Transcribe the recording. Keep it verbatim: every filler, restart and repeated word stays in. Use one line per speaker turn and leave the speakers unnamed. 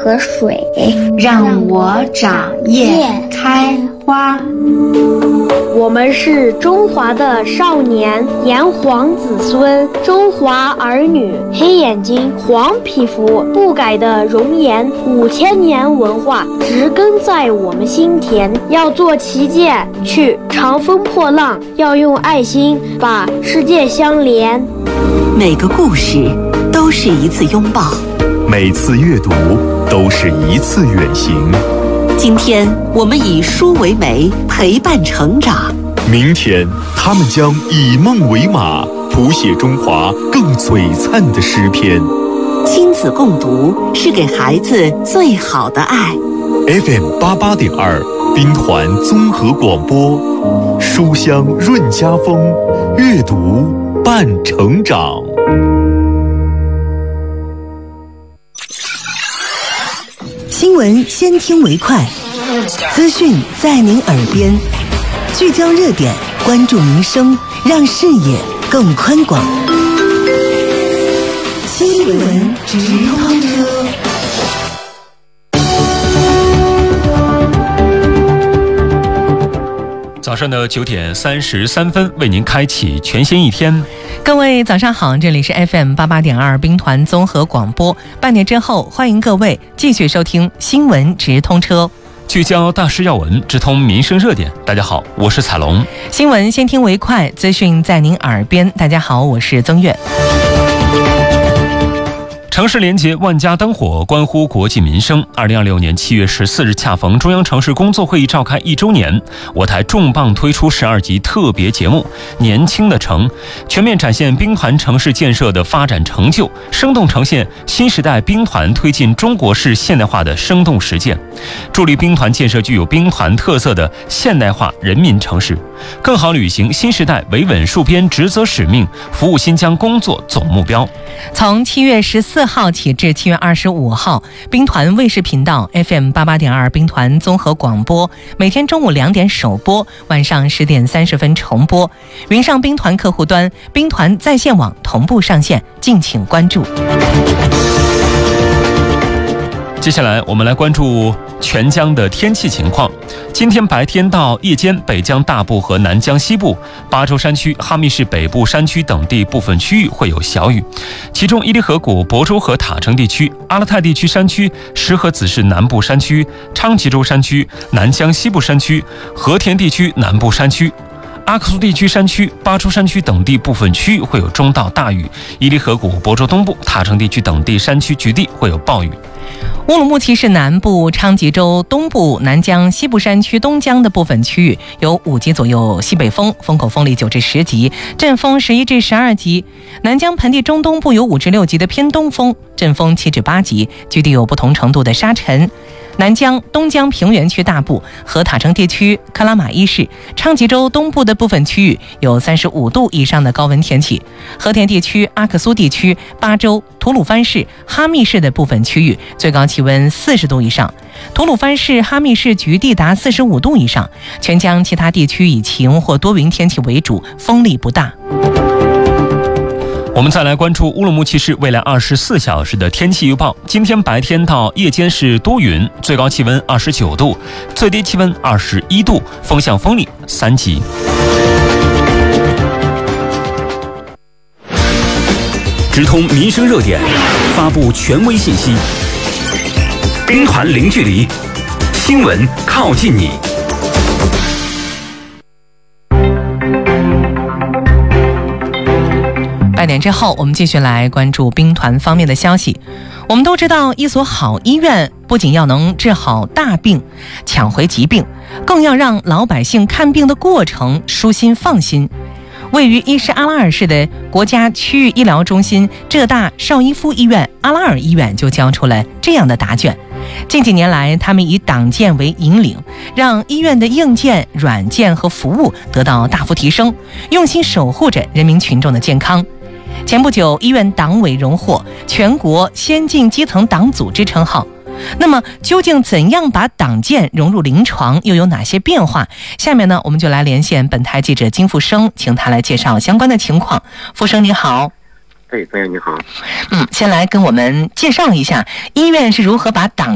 和水，
让我长叶开花。
我们是中华的少年，炎黄子孙，中华儿女，黑眼睛，黄皮肤，不改的容颜，五千年文化植根在我们心田。要做旗舰，去长风破浪，要用爱心把世界相连。
每个故事都是一次拥抱，
每次阅读都是一次远行。
今天我们以书为媒，陪伴成长。
明天他们将以梦为马，谱写中华更璀璨的诗篇。
亲子共读是给孩子最好的爱。
F M 八八点二兵团综合广播，书香润家风，阅读伴成长。
新闻先听为快，资讯在您耳边，聚焦热点，关注民生，让视野更宽广。新闻直通车。
早上的九点三十三分，为您开启全新一天。
各位早上好，这里是 F M 八八点二兵团综合广播。半点之后，欢迎各位继续收听新闻直通车，
聚焦大事要闻，直通民生热点。大家好，我是彩龙。
新闻先听为快，资讯在您耳边。大家好，我是曾月。
城市连接万家灯火，关乎国计民生。二零二六年七月十四日，恰逢中央城市工作会议召开一周年，我台重磅推出十二集特别节目《年轻的城》，全面展现兵团城市建设的发展成就，生动呈现新时代兵团推进中国式现代化的生动实践，助力兵团建设具有兵团特色的现代化人民城市，更好履行新时代维稳戍边职责使命，服务新疆工作总目标。
从七月十四号起至七月二十五号，兵团卫视频道 F M 八八点二兵团综合广播每天中午两点首播，晚上十点三十分重播。云上兵团客户端、兵团在线网同步上线，敬请关注。
接下来我们来关注全疆的天气情况。今天白天到夜间，北疆大部和南疆西部、巴州山区、哈密市北部山区等地部分区域会有小雨，其中伊犁河谷、亳州和塔城地区、阿勒泰地区山区、石河子市南部山区、昌吉州山区、南疆西部山区、和田地区南部山区、阿克苏地区山区、巴州山区等地部分区域会有中到大雨，伊犁河谷、亳州东部、塔城地区等地山区局地会有暴雨。
乌鲁木齐市南部、昌吉州东部、南疆西部山区东疆的部分区域有五级左右西北风，风口风力九至十级，阵风十一至十二级。南疆盆地中东部有五至六级的偏东风，阵风七至八级，局地有不同程度的沙尘。南疆、东疆平原区大部和塔城地区、克拉玛依市、昌吉州东部的部分区域有三十五度以上的高温天气。和田地区、阿克苏地区、巴州、吐鲁番市、哈密市的部分区域最高气温四十度以上，吐鲁番市、哈密市局地达四十五度以上。全疆其他地区以晴或多云天气为主，风力不大。
我们再来关注乌鲁木齐市未来二十四小时的天气预报。今天白天到夜间是多云，最高气温二十九度，最低气温二十一度，风向风力三级。
直通民生热点，发布权威信息，兵团零距离，新闻靠近你。
半点之后，我们继续来关注兵团方面的消息。我们都知道，一所好医院不仅要能治好大病、抢回疾病，更要让老百姓看病的过程舒心放心。位于伊什阿拉尔市的国家区域医疗中心浙大邵伊夫医院阿拉尔医院就交出了这样的答卷。近几年来，他们以党建为引领，让医院的硬件、软件和服务得到大幅提升，用心守护着人民群众的健康。前不久，医院党委荣获全国先进基层党组织称号。那么究竟怎样把党建融入临床，又有哪些变化？下面呢，我们就来连线本台记者金富生，请他来介绍相关的情况。富生你好。
哎，朋友你好。
嗯，先来跟我们介绍一下医院是如何把党